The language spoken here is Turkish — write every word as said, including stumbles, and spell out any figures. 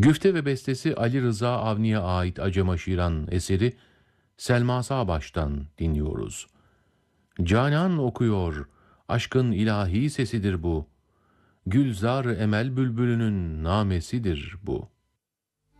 Güfte ve bestesi Ali Rıza Avni'ye ait Acem Şiran eseri Selma Sağbaş'tan dinliyoruz. Canan okuyor, aşkın ilahi sesidir bu. Gülzar emel bülbülünün namesidir bu.